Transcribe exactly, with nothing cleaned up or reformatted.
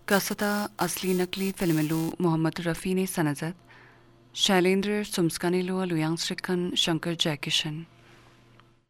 कासता असली नकली फिल्मिलू मोहम्मद रफ़ी ने सनज़त शैलेंद्र सुमस्कानिलू लुयांग श्रिकन शंकर जयकिशन